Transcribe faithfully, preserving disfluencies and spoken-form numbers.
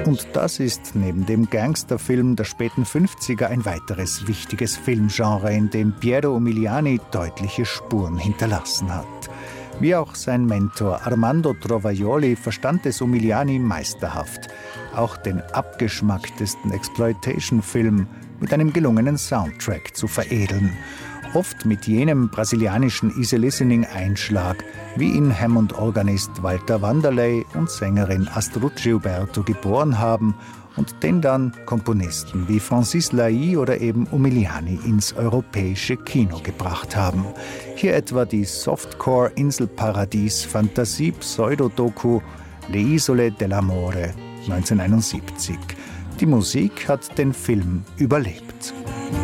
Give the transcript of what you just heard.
Und das ist neben dem Gangsterfilm der späten fünfziger ein weiteres wichtiges Filmgenre, in dem Piero Umiliani deutliche Spuren hinterlassen hat. Wie auch sein Mentor Armando Trovajoli verstand es Umiliani meisterhaft, auch den abgeschmacktesten Exploitation-Film mit einem gelungenen Soundtrack zu veredeln. Oft mit jenem brasilianischen Easy-Listening-Einschlag, wie ihn Hammond-Organist Walter Wanderley und Sängerin Astrud Gilberto geboren haben und den dann Komponisten wie Francis Lai oder eben Umiliani ins europäische Kino gebracht haben. Hier etwa die Softcore-Inselparadies-Fantasie-Pseudodoku Le Isole dell'Amore neunzehnhunderteinundsiebzig. Die Musik hat den Film überlebt.